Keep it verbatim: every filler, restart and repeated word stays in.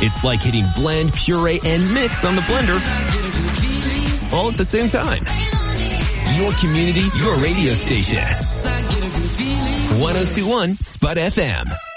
It's like hitting blend, puree, and mix on the blender all at the same time. Your community, your radio station. one oh two point one Spud F M.